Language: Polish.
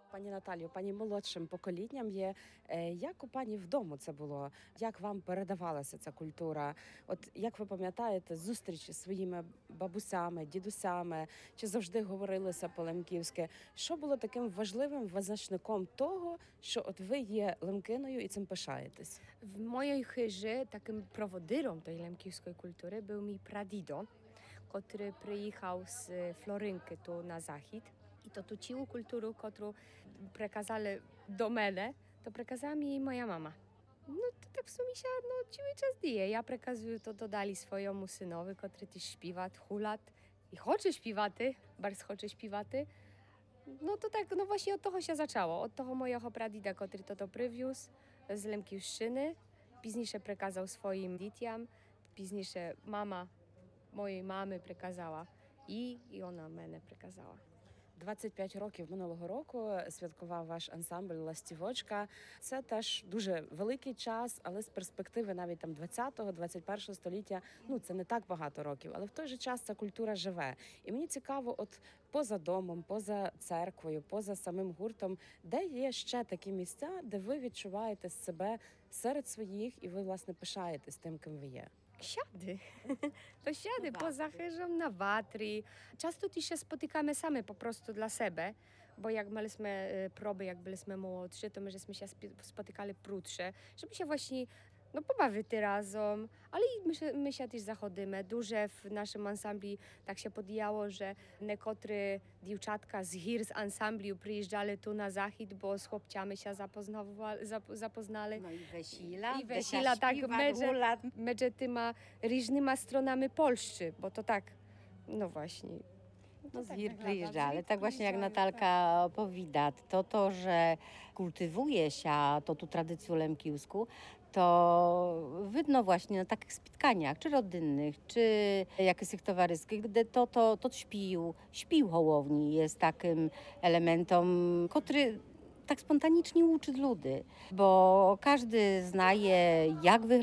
Пані Наталію, пані молодшим поколінням є. Як у пані вдома це було? Як вам передавалася ця культура? От як ви пам'ятаєте, зустрічі зі своїми бабусями, дідусями, чи завжди говорилося по-лемківськи? Що було таким важливим визначником того, що от ви є лемкиною і цим пишаєтесь? W mojej chyży takim prowodyrą tej lemkівської kultury był mi pradido, który przyjechał z Florynki tu na zachód. I to tu ciłą kulturę, którą przekazali do mnie, to przekazała mi moja mama. No to tak w sumie się, cały czas dzieje. Ja przekazuję to dodali swojemu synowi, który też śpiewa, hulat i chce śpiewać, bardzo chce śpiewać. No to tak, no właśnie od toho się zaczęło. Od toho mojego pradida, który to przywiózł z Lemkівщини. Пізніше przekazał swoim dzieciom. Пізніше mama mojej mamy przekazała i ona mnie przekazała. 25 років минулого року святкував ваш ансамбль «Ластівочка». Це теж дуже великий час, але з перспективи навіть там 20-21 століття, це не так багато років, але в той же час ця культура живе. І мені цікаво, от поза домом, поза церквою, поза самим гуртом, де є ще такі місця, де ви відчуваєте себе серед своїх і ви, власне, пишаєтесь тим, ким ви є? Siady. To siady poza chyżą na watry. Często też się spotykamy same po prostu dla siebie, bo jak mieliśmy próby, jak byliśmy młodsi, to my żeśmy się spotykali krótsze, żeby się właśnie pobawić razem, ale i my się też zachodzimy. Duże w naszym ansambli tak się podjęło, że niektóre dziewczatka z gór z ansambli przyjeżdżali tu na zachód, bo z chłopcami się zapoznali. No i Wesila. I Wesila, tak, między tyma różnymi stronami Polski, bo to tak, no właśnie. No z Gir przyjeżdża, ale tak właśnie jak Natalka opowiada, to, że kultywuje się to tu tradycję lemkівську, to widno właśnie na takich spotkaniach, czy rodzinnych, czy jakichś towarzyskich, gdy to śpił hołowni jest takim elementem, który tak spontanicznie uczy ludzi, bo każdy znaje, jak wygląda